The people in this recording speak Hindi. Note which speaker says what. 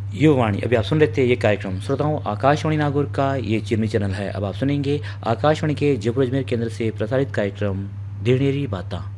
Speaker 1: युवावाणी। अभी आप सुन रहे थे ये कार्यक्रम। श्रोताओं, आकाशवाणी नागौर का ये चिरमी चैनल है। अब आप सुनेंगे आकाशवाणी के जयपुर अजमेर केंद्र से प्रसारित कार्यक्रम ढेर ढेरी बातां।